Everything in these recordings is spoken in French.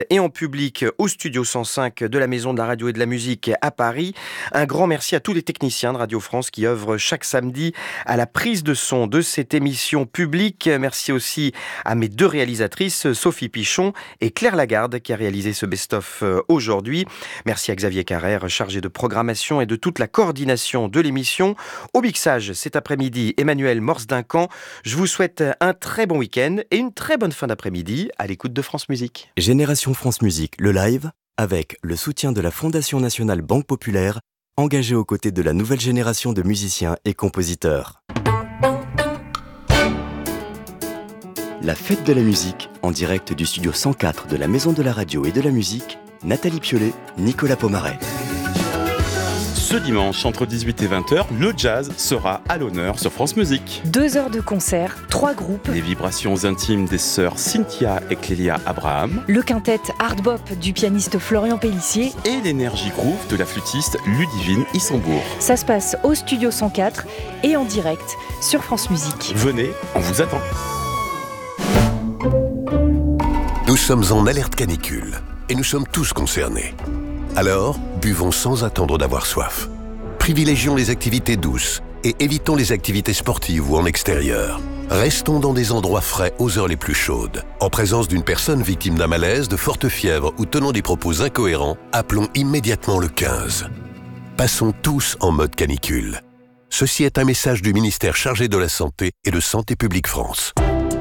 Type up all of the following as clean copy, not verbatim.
et en public au Studio 105 de la Maison de la Radio et de la Musique à Paris. Un grand merci à tous les techniciens de Radio France qui œuvrent chaque samedi à la prise de son de cette émission publique. Merci aussi à mes deux réalisatrices, Sophie Pichon et Claire Lagarde, qui a réalisé ce best-of aujourd'hui. Merci à Xavier Carrère, chargé de programmation et de toute la coordination de l'émission. Au mixage cet après-midi, Emmanuel Morse-Duncan. Je vous souhaite un très bon week-end et une très bonne fin d'après-midi à l'écoute de France Musique. Génération France Musique, le live, avec le soutien de la Fondation nationale Banque Populaire, engagée aux côtés de la nouvelle génération de musiciens et compositeurs. La fête de la musique, en direct du studio 104 de la Maison de la Radio et de la Musique, Nathalie Piolet, Nicolas Pomaret. Ce dimanche, entre 18 et 20h, le jazz sera à l'honneur sur France Musique. 2 heures de concert, 3 groupes. Les vibrations intimes des sœurs Cynthia et Clélia Abraham. Le quintet Hard Bop du pianiste Florian Pellissier. Et l'énergie groove de la flûtiste Ludivine Issembourg. Ça se passe au Studio 104 et en direct sur France Musique. Venez, on vous attend. Nous sommes en alerte canicule et nous sommes tous concernés. Alors, buvons sans attendre d'avoir soif. Privilégions les activités douces et évitons les activités sportives ou en extérieur. Restons dans des endroits frais aux heures les plus chaudes. En présence d'une personne victime d'un malaise, de forte fièvre ou tenant des propos incohérents, appelons immédiatement le 15. Passons tous en mode canicule. Ceci est un message du ministère chargé de la Santé et de Santé publique France.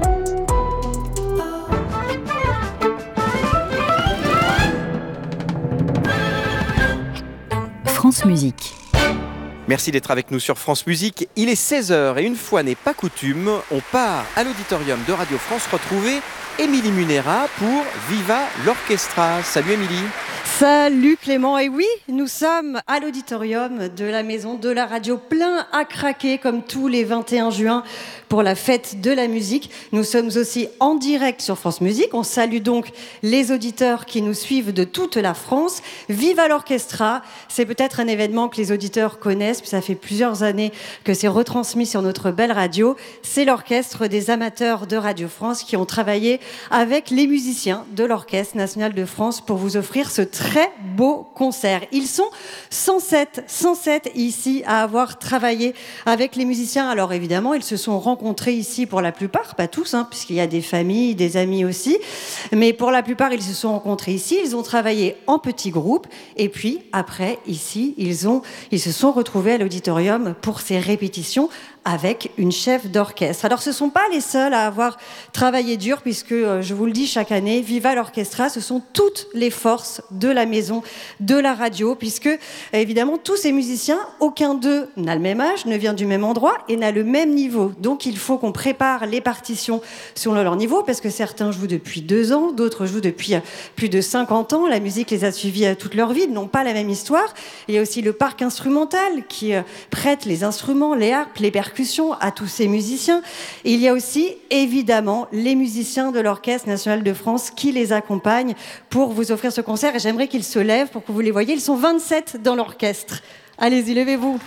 France Musique. Merci d'être avec nous sur France Musique. Il est 16h et une fois n'est pas coutume, on part à l'auditorium de Radio France retrouver Émilie Munera pour Viva l'Orchestra. Salut Émilie. Salut Clément, et oui, nous sommes à l'auditorium de la Maison de la Radio, plein à craquer comme tous les 21 juin pour la fête de la musique. Nous sommes aussi en direct sur France Musique. On salue donc les auditeurs qui nous suivent de toute la France. Viva l'Orchestra, c'est peut-être un événement que les auditeurs connaissent, ça fait plusieurs années que c'est retransmis sur notre belle radio. C'est l'orchestre des amateurs de Radio France qui ont travaillé avec les musiciens de l'Orchestre national de France pour vous offrir ce très beau concert. Ils sont 107 ici à avoir travaillé avec les musiciens. Alors évidemment, ils se sont rencontrés ici pour la plupart, pas tous, puisqu'il y a des familles, des amis aussi. Mais pour la plupart, ils se sont rencontrés ici. Ils ont travaillé en petits groupes. Et puis après, ici, ils se sont retrouvés à l'auditorium pour ces répétitions avec une chef d'orchestre. Alors ce ne sont pas les seuls à avoir travaillé dur, puisque, je vous le dis chaque année, Viva l'Orchestra, ce sont toutes les forces de la maison de la radio, puisque, évidemment, tous ces musiciens, aucun d'eux n'a le même âge, ne vient du même endroit et n'a le même niveau. Donc il faut qu'on prépare les partitions selon leur niveau, parce que certains jouent depuis 2 ans, d'autres jouent depuis plus de 50 ans. La musique les a suivis toute leur vie, ils n'ont pas la même histoire. Il y a aussi le parc instrumental qui prête les instruments, les harpes, les percussions à tous ces musiciens. Et il y a aussi, évidemment, les musiciens de l'Orchestre national de France qui les accompagnent pour vous offrir ce concert. Et j'aimerais qu'ils se lèvent pour que vous les voyiez. Ils sont 27 dans l'orchestre. Allez-y, levez-vous.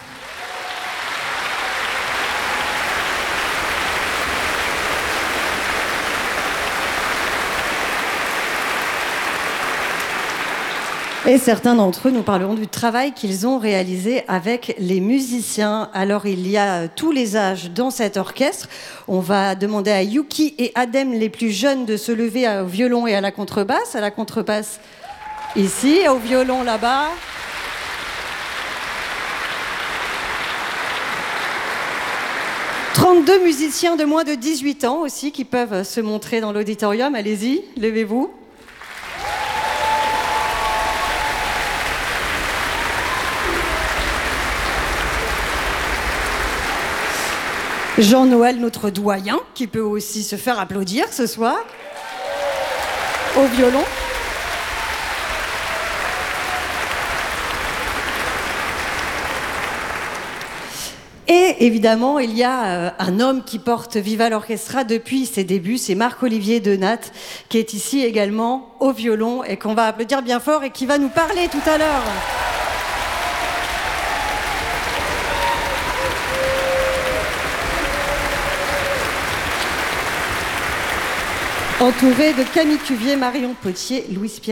Et certains d'entre eux nous parleront du travail qu'ils ont réalisé avec les musiciens. Alors il y a tous les âges dans cet orchestre. On va demander à Yuki et Adem, les plus jeunes, de se lever au violon et à la contrebasse. À la contrebasse ici, au violon là-bas. « 32 musiciens de moins de 18 ans aussi qui peuvent se montrer dans l'auditorium. Allez-y, levez-vous. » Jean-Noël, notre doyen, qui peut aussi se faire applaudir ce soir, au violon. Et évidemment, il y a un homme qui porte Viva l'Orchestra depuis ses débuts, c'est Marc-Olivier Denat, qui est ici également au violon et qu'on va applaudir bien fort et qui va nous parler tout à l'heure. Entouré de Camille Cuvier, Marion Potier, Louis Pierre.